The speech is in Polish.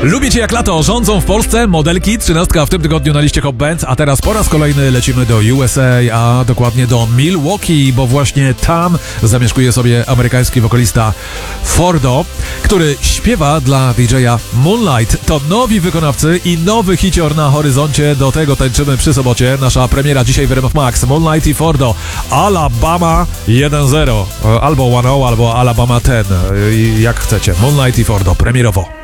Lubię Cię jak lato, rządzą w Polsce modelki, 13 w tym tygodniu na liście Hot Band, a teraz po raz kolejny lecimy do USA, a dokładnie do Milwaukee, bo właśnie tam zamieszkuje sobie amerykański wokalista Fordo, który śpiewa dla DJ-a Moonlight. To nowi wykonawcy i nowy hicior na horyzoncie, do tego tańczymy przy sobocie. Nasza premiera dzisiaj w RMF Max, Moonlight i Fordo, Alabama 1-0, albo 1-0, albo Alabama 10, jak chcecie. Moonlight i Fordo, premierowo.